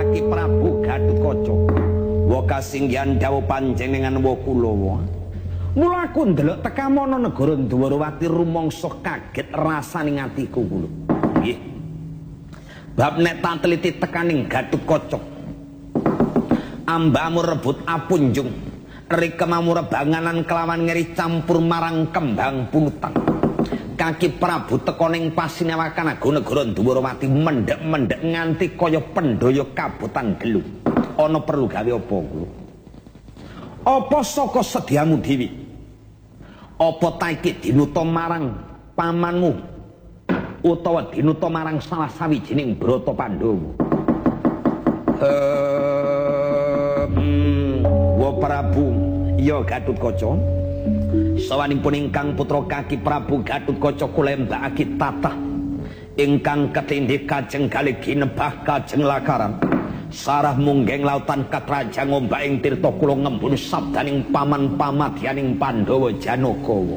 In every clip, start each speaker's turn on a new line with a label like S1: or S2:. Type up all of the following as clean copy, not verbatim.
S1: Kaki Prabu Gatotkaca. Wa kasinggihan dawuh panjenengan wa Kulawa. Mula aku ndelok tekamono negara Dwarawati rumangsa kaget rasaning atiku kula. Nggih. Bab nek tak teliti tekaning Gatotkaca. Ambamu rebut apunjung. Rikemamu rebanganan kelawan ngeri campur marang kembang pulutan. Kaki Prabu teka ning pasinewakan negara Dwarawati mendhek-mendhek nganti kaya pendaya kabotan gelu. Ana perlu gawe apa kula? Apa saka sediamu dhewe? Apa ta iki dinuta marang pamanmu utawa dinuta marang salah sawijining brata Pandhawa? Wa Prabu ya Gatotkaca. Sawanipun ingkang putra Kaki Prabu Gatotkaca kula embakake tatah ingkang ketindhih kajeng kalih ginebah kajeng lakaran. Sarah munggeng lautan katrajang ombak ing tirta kula ngembun sabdaning paman pamadyaning Pandhawa Janaka.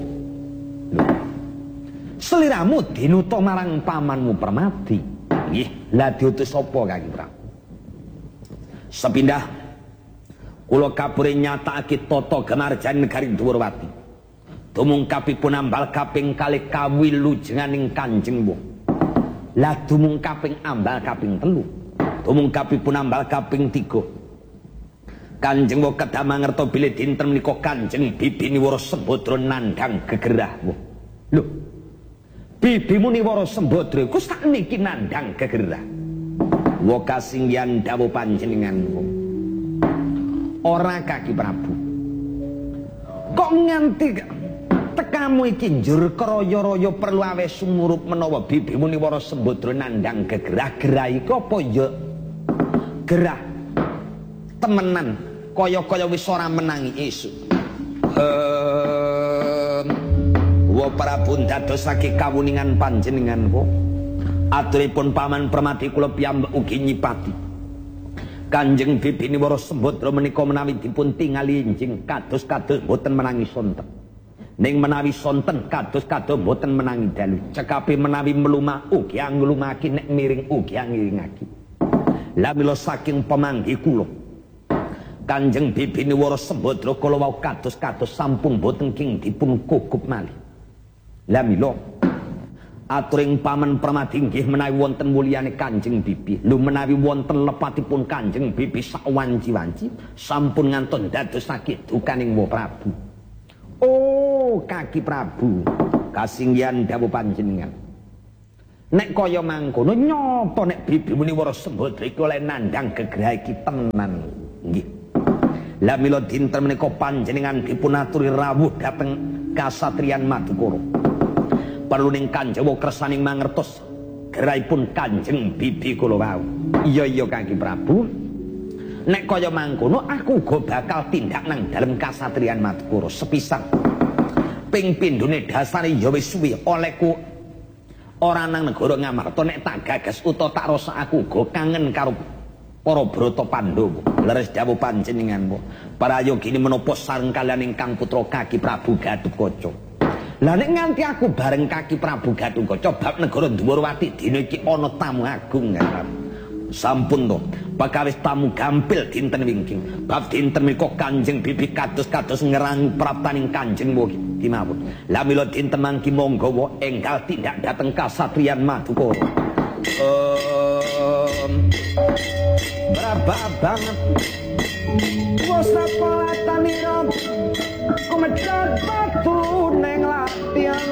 S1: Sliramu dinuta marang pamanmu Permati. Nggih, lha diutus sapa Kaki Prabu? Sepindah kula kabure nyatakake tata gemarjan negari Dwarawati. Tumungkapipun ambal kaping kalih kawilujenganing Kanjeng Wong. Lah dumung kaping ambal kaping 3. Tumungkapipun ambal kaping 3. Kanjeng Wong kedah mangerto bilih dinten menika Kanjeng Bibi Niwara Sembadra nandhang gegerah. Lho. Bibimu Niwara Sembadra iku sakniki nandhang gegerah. Wa kasinggihan dawuh panjenengan. Ora Kaki Prabu. Kok nganti tekamu iki njur kraya-raya perlu awe sumurup menawa bibimu Niwara Sembadra nandhang gegerah-gerah iku apa ya gerah temenan kaya-kaya wis ora menangi esuk. Wa Prabu ndadosake kawuningan panjenengan kok aturipun paman Permati kula piyambak ugi nyipati Kanjeng Bibi Niwara Sembadra menika menawi dipun tingali enjing kados-kados boten menangi sonten. Ning menawi sonten kados-kados boten menangi dalu. Cekape menawi melumah ugi anglumaki, nek miring ugi angiringaki. Lah mila saking pamanggi kula Kanjeng Bibi Niwara Sembadra kala wau kados-kados sampun boten king dipun kukup malih. Lah mila aturing paman Permati nggih menawi wonten mulyane Kanjeng Bibi. Lho menawi wonten lepatipun Kanjeng Bibi sak wanci-wanci sampun ngantos dadosake dukaning Wa Prabu. Oh, Kaki Prabu, kasinggihan dawuh panjenengan. Nek kaya mangkono nyapa nek bibimu Niwara Sembadra iki oleh nandhang gegerah iki tenan. Nggih. Lah mila dinten menika panjenengan dipun aturi rawuh dhateng kasatriyan Madukara. Perlu ning Kanjeng kersaning mangertos gerahipun Kanjeng Bibi kula wau. Iya Kaki Prabu. Nek kaya mangkono aku uga bakal tindak nang dalem kasatriyan Madukara sepisan ping pindhone dasare ya wis suwi olehku ora nang negara Ngamarta. Nek tak gagas utawa tak rasa aku uga kangen karo para brata Pandhawa. Leres dawuh panjenengan parayogine menapa sareng kaliyan ingkang putra Kaki Prabu Gatotkaca. Lah nek nganti aku bareng Kaki Prabu Gatotkaca bab negara Dwarawati dina iki ana tamu agung kan. Sampun to, pakawis tamu gampil dinten wingking. Bab dinten menika Kanjeng Bibi kados-kados ngerangi praptaning Kanjeng Wong kimawon. Lah mila dinten mangki monggo enggal tindak dhateng kasatriyan Madukara. Berapa banget wis apa tanira kumecet batu ning latihan